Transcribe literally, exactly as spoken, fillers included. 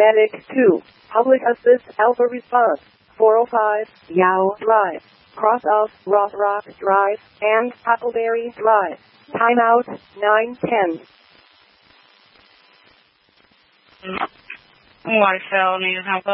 Medic two, Public Assist Alpha Response, four oh five, Yao Drive, cross of Ross Rock Drive, and Huckleberry Drive. Timeout, nine ten. Waterfell needs help.